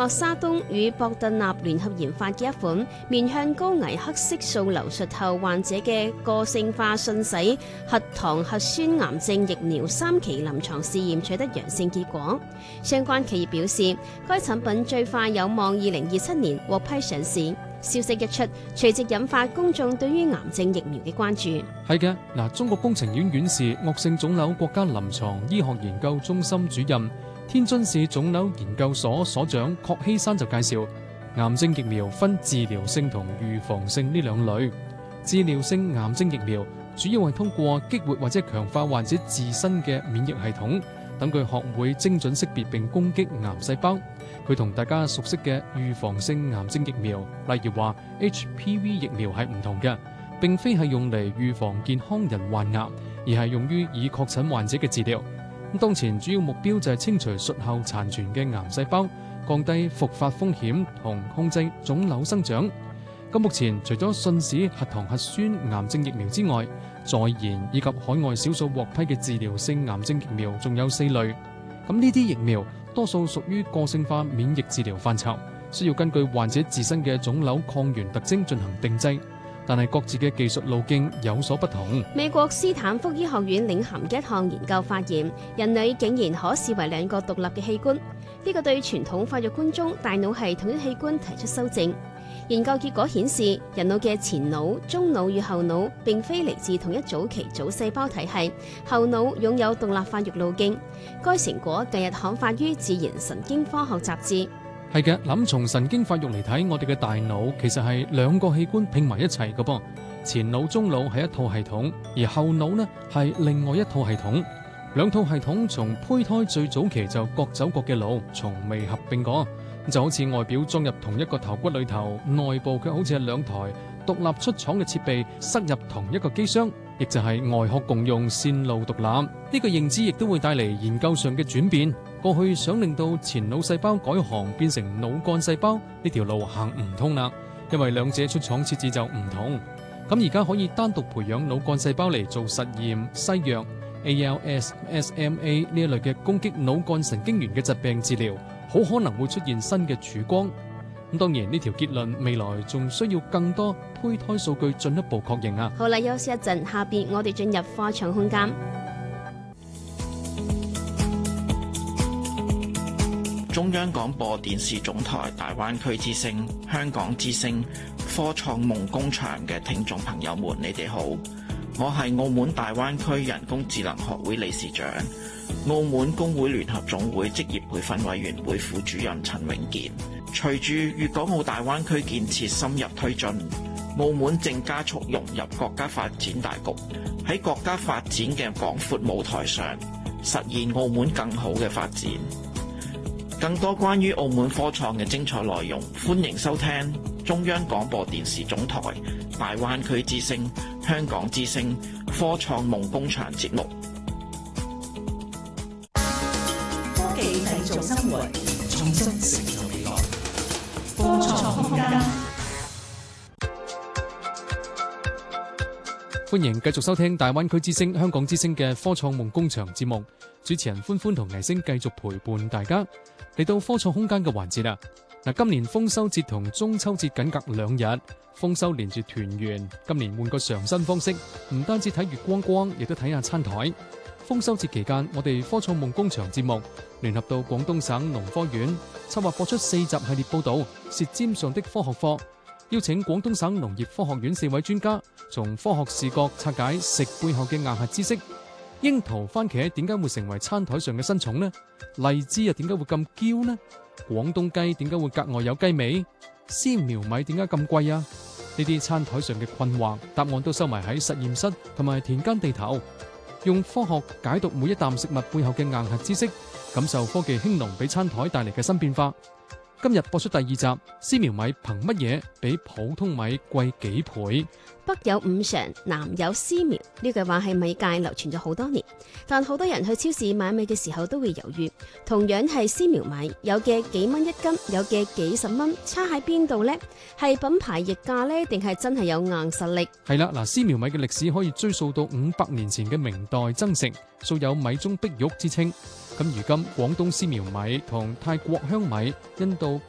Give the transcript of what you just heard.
默沙東與博特納聯合研發嘅一款面向高危黑色素瘤術後患者嘅個性化信使核糖核酸癌症疫苗3期臨床試驗取得陽性結果。相關企業表示，該產品最快有望2027年獲批上市。消息一出，隨即引發公眾對於癌症疫苗嘅關注。 係嘅，嗱，中國工程院院士、惡性腫瘤國家臨床醫學研究中心主任、天津市腫瘤研究所所長郝希山就介紹，癌症疫苗分治療性同預防性呢兩類。治療性癌症疫苗主要係通過激活或者強化患者自身嘅免疫系統，等佢學會精準識別並攻擊癌細胞。佢同大家熟悉嘅預防性癌症疫苗，例如話 HPV 疫苗係唔同嘅，並非係用嚟預防健康人患癌，而係用於已確診患者嘅治療。咁當前主要目標就係清除術後殘存嘅癌細胞，降低復發風險同控制腫瘤生長。咁目前除咗信使核糖核酸癌症疫苗之外，在研以及海外少數獲批嘅治療性癌症疫苗仲有4類。咁呢啲疫苗多數屬於個性化免疫治療範疇，需要根據患者自身嘅腫瘤抗原特徵進行定製，但係各自嘅技術路徑有所不同。 美國斯坦福醫學院領銜嘅一項研究發現，人類竟然可視為2個獨立嘅器官，呢個對傳統發育觀中大腦係統一器官提出修正。研究結果顯示，人腦嘅前腦、中腦與後腦並非嚟自同一早期組細胞體系，後腦擁有獨立發育路徑。該成果近日刊發於《自然神經科學雜誌》。 係嘅，諗從神經發育嚟睇，我哋嘅大腦其實係2個器官拼埋一齊嘅噃。前腦、中腦係一套系統，而後腦呢係另外一套系統。2套系統從胚胎最早期就各走各嘅路，從未合併過。就好似外表裝入同一個頭骨裏頭，內部卻好似係2台獨立出廠嘅設備塞入同一個機箱，亦就係外殼共用、線路獨立。呢個認知亦都會帶嚟研究上嘅轉變。過去想令到前腦細胞改行變成腦幹細胞，呢條路行唔通啦，因為2者出廠設置就唔同。咁而家可以單獨培養腦幹細胞嚟做實驗、西藥、ALS、SMA 呢一類嘅攻擊腦幹神經元嘅疾病治療，好可能會出現新嘅曙光。咁當然呢條結論未來仲需要更多胚胎數據進一步確認啊。 好啦，休息一陣，下邊我哋進入科創空間。 中央廣播電視總台大灣區之聲、香港之聲、科創夢工場嘅聽眾朋友們，你哋好，我係澳門大灣區人工智能學會理事長、澳門工會聯合總會職業培訓委員會副主任陳永健。隨住粵港澳大灣區建設深入推進，澳門正加速融入國家發展大局，喺國家發展嘅廣闊舞台上，實現澳門更好嘅發展。更多關於澳門科創嘅精彩內容，歡迎收聽中央廣播電視總台大灣區之聲、香港之聲科創夢工場節目。 科技製造生活，創新成就未來。科創空間。 歡迎繼續收聽大灣區之聲、香港之聲嘅科創夢工場節目。主持人歡歡同倪星繼續陪伴大家嚟到科創空間嘅環節啦。嗱，今年豐收節同中秋節僅隔2日，豐收連住團圓。今年換個嘗新方式，唔單止睇月光光，亦都睇下餐台。豐收節期間，我哋科創夢工場節目聯合到廣東省農科院，策劃播出4集系列報道《舌尖上的科學課》，邀請廣東省農業科學院4位專家，從科學視角拆解食背後嘅硬核知識。櫻桃、番茄點解會成為餐台上嘅新寵呢？荔枝又點解會咁嬌呢？廣東雞點解會格外有雞味？絲苗米點解咁貴啊？呢啲餐台上嘅困惑，答案都收埋喺實驗室同埋田間地頭，用科學解讀每一啖食物背後嘅硬核知識，感受科技興農俾餐台帶嚟嘅新變化。今日播出第2集，絲苗米憑乜嘢比普通米貴幾倍？ 北有五常，南有絲苗，呢句話喺米界流傳咗好多年，但好多人去超市買米嘅時候都會猶豫。同樣係絲苗米，有嘅幾蚊1斤，有嘅幾十蚊，差喺邊度呢？係品牌溢價呢，定係真係有硬實力？ 係啦，嗱，絲苗米嘅歷史可以追溯到500年前嘅明代增城，素有米中碧玉之稱。咁如今廣東絲苗米同泰國香米、印度